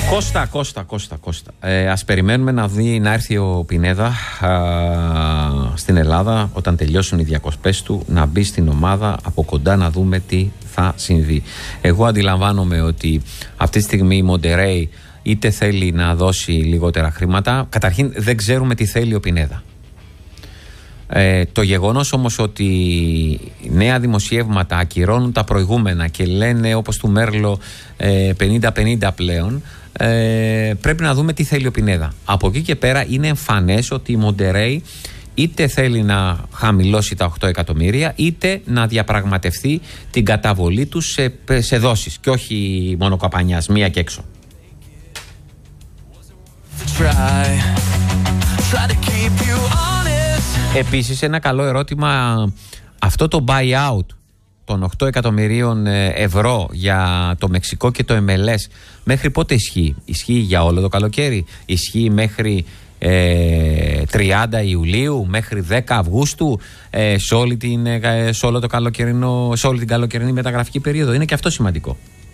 Κώστα. Ας περιμένουμε να έρθει ο Πινέδα στην Ελλάδα όταν τελειώσουν οι διακοπές του, να μπει στην ομάδα από κοντά, να δούμε τι θα συμβεί. Εγώ αντιλαμβάνομαι ότι αυτή τη στιγμή η Μοντερέι είτε θέλει να δώσει λιγότερα χρήματα. Καταρχήν δεν ξέρουμε τι θέλει ο Πινέδα. Το γεγονός όμως ότι νέα δημοσιεύματα ακυρώνουν τα προηγούμενα και λένε όπως του Μέρλο 50-50 πλέον, πρέπει να δούμε τι θέλει ο Πινέδα. Από εκεί και πέρα είναι εμφανές ότι η Μοντερέι είτε θέλει να χαμηλώσει τα 8 εκατομμύρια είτε να διαπραγματευτεί την καταβολή τους σε δόσεις και όχι μόνο καπανιάς, μία και έξω. Επίσης ένα καλό ερώτημα, αυτό το buyout των 8 εκατομμυρίων ευρώ για το Μεξικό και το MLS μέχρι πότε ισχύει? Ισχύει για όλο το καλοκαίρι? Ισχύει μέχρι 30 Ιουλίου, μέχρι 10 Αυγούστου, σε όλη την καλοκαιρινή μεταγραφική περίοδο? Είναι και αυτό σημαντικό.